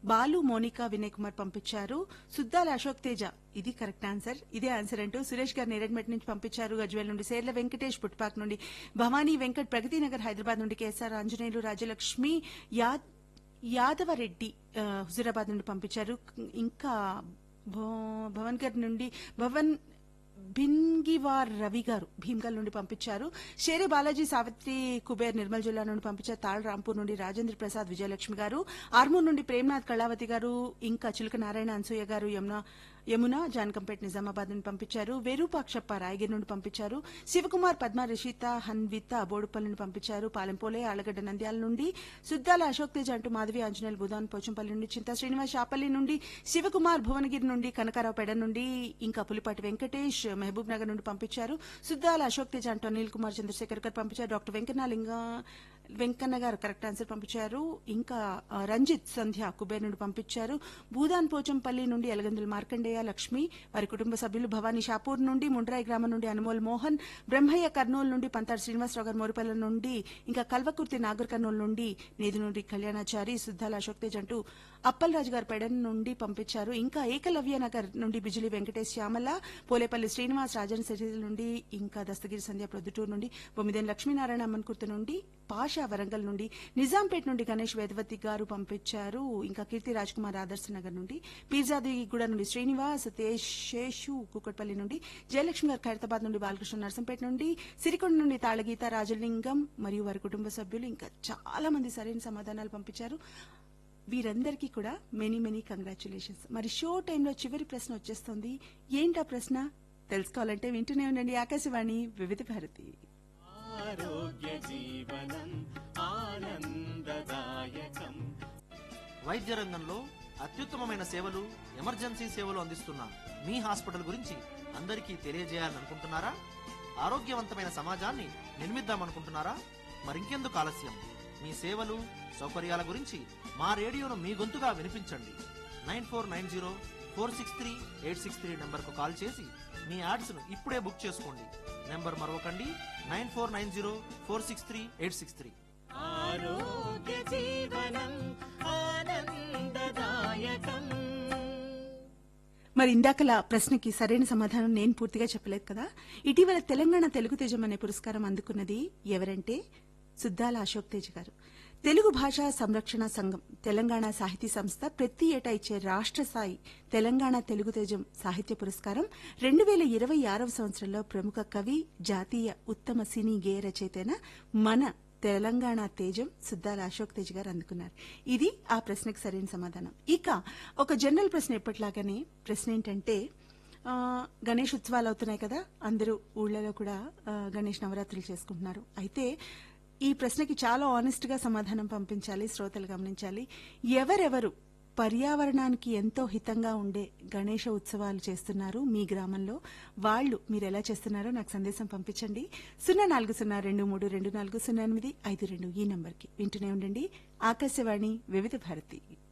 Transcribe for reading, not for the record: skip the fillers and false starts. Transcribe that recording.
బాలు మోనికా వినయ్ కుమార్ పంపించారు. సుద్దాల అశోక్ తేజ ఇది correct answer, ఇదే ఆన్సర్ అంటూ సురేష్ గారు నేరేడ్మెట్ నుంచి పంపించారు. గజ్వేల్ నుండి సేర్ల వెంకటేష్, పుట్పాక్ నుండి భవానీ వెంకట్, ప్రగతి నగర్ హైదరాబాద్ నుండి కేఎస్ఆర్ ఆంజనేయులు, రాజలక్ష్మి, యాదవరెడ్డి హుజూరాబాద్ నుండి పంపించారు. ఇంకా భవన్గర్ నుండి భిన్గివార్ రవి గారు భీమ్గల్ నుండి పంపించారు. షేరే బాలాజీ, సావిత్రి కుబేర్ నిర్మల్ జిల్లా నుండి పంపించారు. తాళ రాంపూర్ నుండి రాజేంద్ర ప్రసాద్, విజయలక్ష్మి గారు, ఆర్మూర్ నుండి ప్రేమ్నాథ్ కళావతి గారు, ఇంకా చిలుక నారాయణ, అన్సూయ గారు, యమున జానకంపేట్ నిజామాబాద్ నుండి పంపించారు. వేరూపాక్షప్ప రాయగిరి నుండి పంపించారు. శివకుమార్, పద్మ, రిషిత, హన్విత బోడుపల్లి నుండి పంపించారు. పాలెంపోలే, ఆళ్లగడ్డ నంద్యాల నుండి సుద్దాల అశోక్ తేజ్ అంటూ మాధవి ఆంజనేయులు భూదాన్ పోచంపల్లి నుండి, చింతా శ్రీనివాస్ షాపల్లి నుండి, శివకుమార్ భువనగిరి నుండి, కనకారావు పెడ నుండి, ఇంకా పులిపాటి వెంకటేష్ మహబూబ్ నగర్ నుండి పంపించారు. సుద్దాల అశోక్ తేజ్ అంటూ అనిల్ కుమార్ చంద్రశేఖర్ గారు పంపించారు. డాక్టర్ వెంకన్న గారు కరెక్ట్ ఆన్సర్ పంపించారు. ఇంకా రంజిత్ సంధ్య కుబేర్ నుండి పంపించారు. భూదాన్ పోచంపల్లి నుండి ఎలగందుల మార్కండేయ లక్ష్మి, వారి కుటుంబ సభ్యులు భవానీ షాపూర్ నుండి, ముండ్రాయి గ్రామం నుండి అనుమోల్ మోహన్, బ్రహ్మయ్య కర్నూలు నుండి, పంతాడు శ్రీనివాసరావు గారు మోరిపల్లి నుండి, ఇంకా కల్వకుర్తి నాగర్ కర్నూలు నుండి, నేదు నుండి కళ్యాణాచారి, సుద్దాల అశోక్ తేజ్ అంటూ అప్పలరాజు గారు పెడన్ నుండి పంపించారు. ఇంకా ఏకలవ్య నగర్ నుండి బిజిలి వెంకటేష్, శ్యామల, పోలేపల్లి శ్రీనివాస్, రాజన్ సిరిసిల్ల నుండి, ఇంకా దస్తగిరి సంధ్య ప్రొద్దుటూరు నుండి, బొమ్మిదేని లక్ష్మీనారాయణ అమ్మన్కుర్తి నుండి, పాషా వరంగల్ నుండి, నిజాంపేట నుండి గణేష్ వేదవతి గారు పంపించారు. ఇంకా కీర్తి రాజ్ కుమార్ ఆదర్శ నగర్ నుండి, పీర్జాదిగూడ నుండి శ్రీనివాస్, శేషు కూకట్పల్లి నుండి, జయలక్ష్మి గారు ఖైరతాబాద్ నుండి, బాలకృష్ణ నర్సంపేట నుండి, సిరికొండ నుండి తాళగీత, రాజలింగం మరియు వారి కుటుంబ సభ్యులు, ఇంకా చాలా మంది సరైన సమాధానాలు పంపించారు. వీరందరికీ కూడా మెనీ కంగ్రాచులేషన్స్. మరి షో టైంలో చివరి ప్రశ్న వచ్చేస్తుంది. ఏంటా ప్రశ్న తెలుసుకోవాలంటే వింటూనే ఉండండి ఆకాశవాణి వివిధ భారతి. ఆరోగ్య జీవనం ఆనందదాయకం. వైద్య రంగంలో అత్యుత్తమమైన సేవలు, ఎమర్జెన్సీ సేవలు అందిస్తున్న మీ హాస్పిటల్ గురించి అందరికీ తెలియజేయాలనుకుంటున్నారా? ఆరోగ్యవంతమైన సమాజాన్ని నిర్మిద్దామనుకుంటున్నారా? మరింకెందుకు ఆలస్యం? మీ సేవలు, సౌకర్యాల గురించి మా రేడియోను మీ గొంతుగా వినిపించండి. 9490463863 నంబర్కు కాల్ చేసి మీ యాడ్స్ను ఇప్పుడే బుక్ చేసుకోండి. నెంబర్ మరొకండి, 9490463863. ఆరోగ్య జీవనం ఆనందదాయకం. మరి ఇందాకల ప్రశ్నకి సరైన సమాధానం నేను పూర్తిగా చెప్పలేదు కదా. ఇటీవల తెలంగాణ తెలుగు తేజం అనే పురస్కారం అందుకున్నది ఎవరంటే సుద్దాల అశోక్ తేజ్ గారు. తెలుగు భాషా సంరక్షణ సంఘం, తెలంగాణ సాహితీ సంస్థ ప్రతి ఏటా ఇచ్చే రాష్ట్ర స్థాయి తెలంగాణ తెలుగు తేజం సాహిత్య పురస్కారం 2026వ సంవత్సరంలో ప్రముఖ కవి, జాతీయ ఉత్తమ సినీ గేయ రచయితైన మన తెలంగాణ తేజం సుద్దాల అశోక్ తేజ్ గారు అందుకున్నారు. ఇది ఆ ప్రశ్నకు సరైన సమాధానం. ఇక ఒక జనరల్ ప్రశ్న ఎప్పటిలాగానే ప్రశ్న ఏంటంటే, గణేష్ ఉత్సవాలు అవుతున్నాయి కదా, అందరూ ఊళ్ళలో కూడా గణేష్ నవరాత్రులు చేసుకుంటున్నారు. అయితే ఈ ప్రశ్నకి చాలా ఆనెస్ట్ గా సమాధానం పంపించాలి, శ్రోతలు గమనించాలి. ఎవరెవరు పర్యావరణానికి ఎంతో హితంగా ఉండే గణేష ఉత్సవాలు చేస్తున్నారు మీ గ్రామంలో, వాళ్ళు మీరు ఎలా చేస్తున్నారో నాకు సందేశం పంపించండి. 040232400852 ఈ నంబర్కి. వింటూనే ఉండండి ఆకాశవాణి వివిధ భారతి.